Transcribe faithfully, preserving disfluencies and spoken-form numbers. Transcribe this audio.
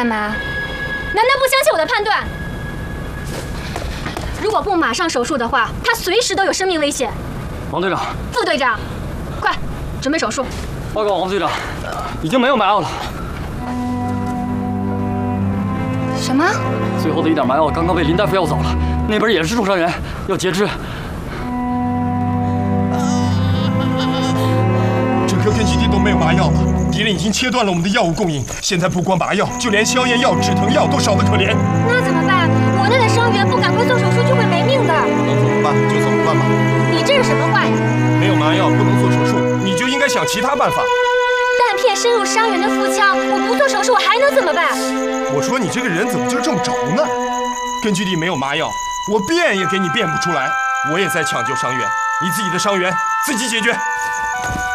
干嘛？难道不相信我的判断？如果不马上手术的话，他随时都有生命危险。 王队长， 副队长，快准备手术。 报告王队长，已经没有麻药了。 什么？ 最后的一点麻药刚刚被林大夫要走了，那边也是重伤员，要截肢。 整个根据地都没有麻药了，敌人已经切断了我们的药物供应。现在不光麻药，就连消炎药、止疼药都少得可怜。 那怎么办？我那的伤员不赶快做手术就会没命的。 能怎么办就怎么办吧。 你这是什么话呀？ 没有麻药不能做手术，你就应该想其他办法。 弹片深入伤员的腹腔，我不做手术我还能怎么办？ 我说你这个人怎么就这么轴呢？根据地没有麻药，我变也给你变不出来。我也在抢救伤员，你自己的伤员自己解决。